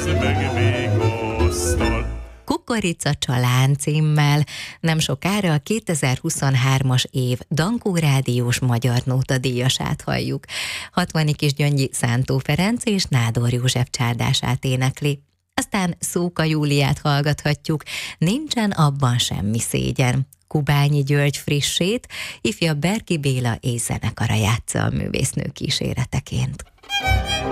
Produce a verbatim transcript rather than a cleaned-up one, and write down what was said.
nézd meg még osztol. Kukorica csalán címmel nem sokára a kétezer-huszonhármas év Dankó Rádiós Magyar Nóta díjasát halljuk. Hatvani Kisgyöngyi Szántó Ferenc és Nádor József csárdását énekli. Aztán Szóka Júliát hallgathatjuk, Nincsen abban semmi szégyen. Kubányi György frissét, ifjabb Berki Béla és zenekara játsza a művésznő kíséreteként.